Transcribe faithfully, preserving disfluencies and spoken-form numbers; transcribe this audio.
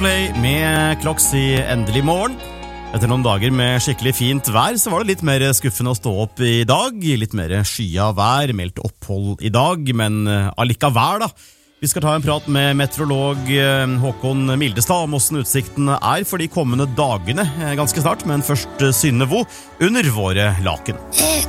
Play med Kloks i endelig morgen. Etter noen dager med skikkelig fint vær, så var det litt mer skuffende å stå opp i dag. Litt mer skya vær, meldt opphold i dag, men allikevel da. Vi skal ta en prat med meteorolog Håkon Mildestad om hvordan utsikten er for de kommende dagene ganske snart, men først Synnevo under våre laken.